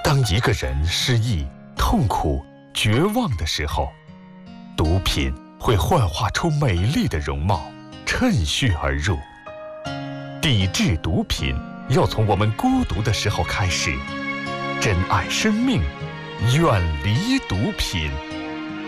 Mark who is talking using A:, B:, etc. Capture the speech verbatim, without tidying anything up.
A: 当一个人失意、痛苦、绝望的时候，毒品会幻化出美丽的容貌，趁虚而入。抵制毒品要从我们孤独的时候开始，珍爱生命，远离毒品。